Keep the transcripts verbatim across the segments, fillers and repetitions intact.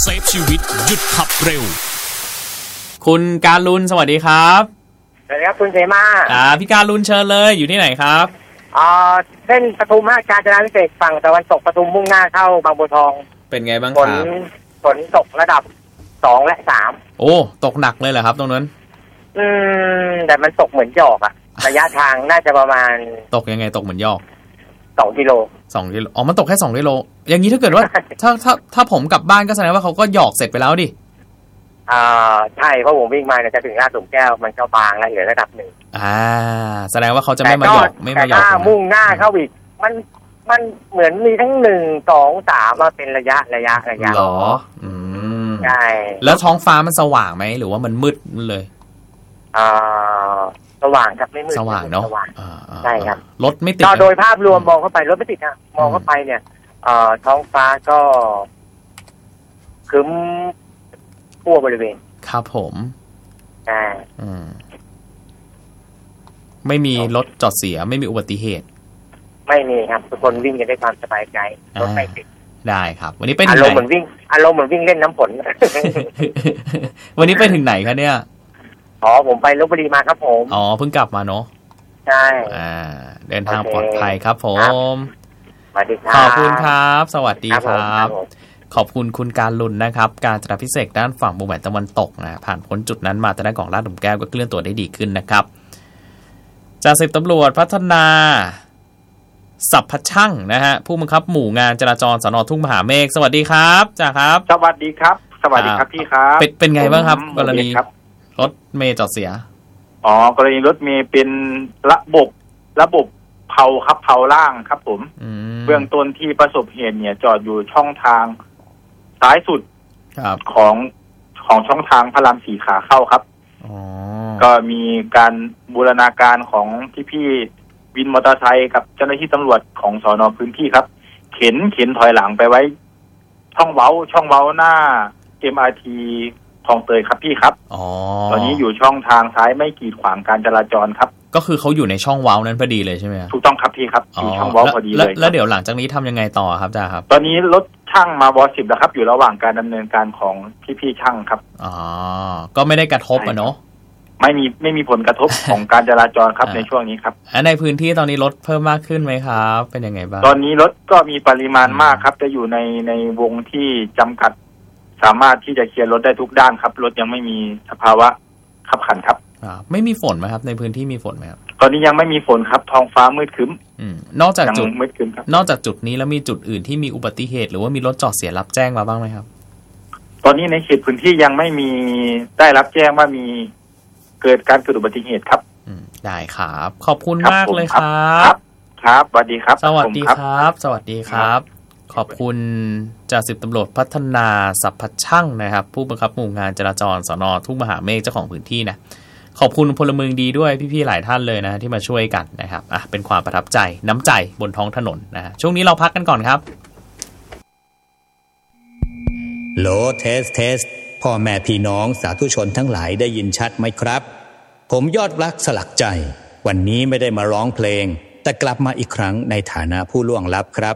เซฟชีวิตหยุดขับเร็วคุณการุณสวัสดีครับสวัสดีครับคุณเสมาอ่าพี่การุณเชิญเลยอยู่ที่ไหนครับอ่าเส้นปทุมห้ากาญจนาพิเศษฝั่งตะวันตกปทุมมุ่งหน้าเข้าบางบัวทองเป็นไงบ้างครับฝนฝนตกระดับสองและสามโอ้ตกหนักเลยเหรอครับตรงนั้นอืมแต่มันตกเหมือนหยอกอะระยะทางน่าจะประมาณตกยังไงตกเหมือนหยอกสองกิโลสองกิโลอ๋อมันตกแค่สองกิโลอย่างนี้ถ้าเกิดว่าถ้าถ้าถ้าผมกลับบ้านก็แสดงว่าเขาก็หยอกเสร็จไปแล้วดิอ่าใช่เพราะผมวิ่งมาเนี่ยจะถึงลาดหลุมแก้วมันก็บางแล้วเหลือระดับหนึ่งอ่าแสดงว่าเขาจะไม่มาหยอกไม่มาหยอกแต่ถ้ามุ่งหน้าเข้าอีกมันมันเหมือนมีทั้งหนึ่งสองสามมาเป็นระยะระยะระยะหรออืมใช่แล้วท้องฟ้ามันสว่างไหมหรือว่ามันมืดเลยอ่าสว่างครับไม่มืดสว่างเนาะใช่ครับรถไม่ติดโดยภาพรวมมองเข้าไปรถไม่ติดนะมองเข้าไปเนี่ยเอ่อท้องฟ้าก็ครึ้มทั่วบริเวณครับผมอ่าอืมไม่มีรถจอดเสียไม่มีอุบัติเหตุไม่มีครับทุกคนวิ่งกันด้วยความสบายใจรถไม่ติดได้ครับวันนี้ไปถึงไหนอารมณ์เหมือนวิ่งอารมณ์เหมือนวิ่งเล่นน้ำฝนวันนี้ไปถึงไหนคะเนี่ยอ๋อผมไปลพบุรีมาครับผมอ๋อเพิ่งกลับมาเนาะใช่อ่าเดินทางปลอดภัยครับผมสวัสดีครับขอบคุณครับสวัสดีครับขอบคุณคุณการุณนะครับการจราพิเศษด้านฝั่งวงแหวนตะวันตกนะผ่านพ้นจุดนั้นมาแต่ด้านของลาดหลุมแก้วก็เคลื่อนตัวได้ดีขึ้นนะครับจ่าสิบตำรวจพัฒนาสัพพช่างนะฮะผู้บังคับหมู่งานจราจรสน.ทุ่งมหาเมฆสวัสดีครับจ่าครับสวัสดีครับสวัสดีครับพี่ครับเป็นเป็นไงบ้างครับกรณีรถเมย์จอดเสียอ๋อกรณีรถเมย์เป็นระบบระบบเผาครับเผาล่างครับผมเบื้องต้นที่ประสบเหตุเนี่ยจอดอยู่ช่องทางซ้ายสุดของของช่องทางพระรามสี่ขาเข้าครับก็มีการบูรณาการของพี่พี่วินมอเตอร์ไซค์กับเจ้าหน้าที่ตำรวจของสน.พื้นที่ครับเข็นเข็นถอยหลังไปไว้ช่องเว้าช่องเว้าหน้า เอ็ม อาร์ ที คลองเตยครับพี่ครับอ๋อตอนนี้อยู่ช่องทางซ้ายไม่กีดขวางการจราจรครับก็คือเขาอยู่ในช่องเว้านั้นพอดีเลยใช่ไหมถูกต้องครับพี่ครับอยู่ช่องเว้าพอดีเลยแล้วเดี๋ยวหลังจากนี้ทำยังไงต่อครับจ่าครับตอนนี้รถช่างมาวอสิบแล้วครับอยู่ระหว่างการดำเนินการของพี่ๆช่างครับอ๋อก็ไม่ได้กระทบอ่ะเนาะไม่มีไม่มีผลกระทบของการจราจรครับในช่วงนี้ครับในพื้นที่ตอนนี้รถเพิ่มมากขึ้นไหมครับเป็นยังไงบ้างตอนนี้รถก็มีปริมาณมากครับจะอยู่ในในวงที่จำกัดสามารถที่จะเคลียร์รถได้ทุกด้านครับรถยังไม่มีสภาวะขับขันครับไม่มีฝนไหมครับในพื้นที่มีฝนไหมครับตอนนี้ยังไม่มีฝนครับท้องฟ้ามืดครึ้มนอกจากจุดมืดครึ้มครับนอกจากจุดนี้แล้วมีจุดอื่นที่มีอุบัติเหตุหรือว่ามีรถจอดเสียรับแจ้งมาบ้างไหมครับตอนนี้ในเขตพื้นที่ยังไม่มีได้รับแจ้งว่ามีเกิดการเกิดอุบัติเหตุครับได้ครับขอบคุณมากเลยครับครับสวัสดีครับสวัสดีครับสวัสดีครับขอบคุณจ่าสิบตำรวจพัฒนาสัพพช่างนะครับผู้บังคับหมู่งานจราจรสน.ทุ่งมหาเมฆเจ้าของพื้นที่นะขอบคุณพลเมืองดีด้วยพี่ๆหลายท่านเลยนะที่มาช่วยกันนะครับอ่ะเป็นความประทับใจน้ำใจบนท้องถนนนะฮะช่วงนี้เราพักกันก่อนครับโหลเทสเทสพ่อแม่พี่น้องสาธุชนทั้งหลายได้ยินชัดไหมครับผมยอดรักสลักใจวันนี้ไม่ได้มาร้องเพลงแต่กลับมาอีกครั้งในฐานะผู้ล่วงลับครับ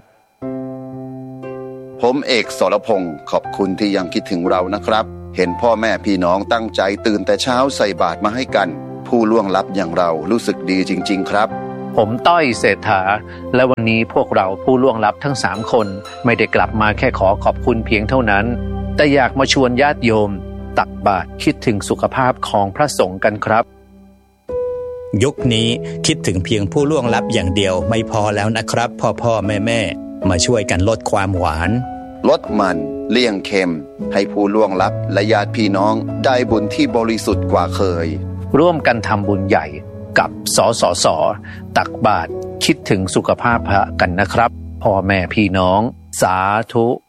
ผมเอกสรพงศ์ขอบคุณที่ยังคิดถึงเรานะครับเห็นพ่อแม่พี่น้องตั้งใจตื่นแต่เช้าใส่บาตรมาให้กันผู้ล่วงลับอย่างเรารู้สึกดีจริงๆครับผมต้อยเศรษฐาและวันนี้พวกเราผู้ล่วงลับทั้งสามคนไม่ได้กลับมาแค่ขอขอบคุณเพียงเท่านั้นแต่อยากมาชวนญาติโยมตักบาตรคิดถึงสุขภาพของพระสงฆ์กันครับยุคนี้คิดถึงเพียงผู้ล่วงลับอย่างเดียวไม่พอแล้วนะครับพ่อพ่อแม่แม่มาช่วยกันลดความหวานลดมันเลี่ยงเค็มให้ผู้ล่วงลับและญาติพี่น้องได้บุญที่บริสุทธิ์กว่าเคยร่วมกันทำบุญใหญ่กับสสส.ตักบาตรคิดถึงสุขภาพพระกันนะครับพ่อแม่พี่น้องสาธุ